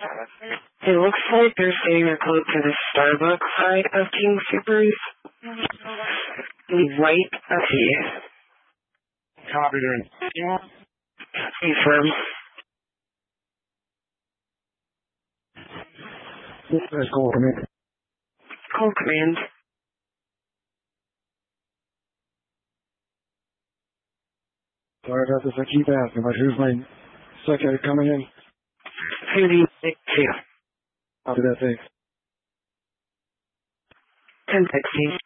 It looks like they're saying a code to the Starbucks side of King Supers. Right up here. Copy during. Confirm. That's call command. Call command. Sorry about this, I keep asking, but who's my second coming in? 2. Copy that, thanks. 1016.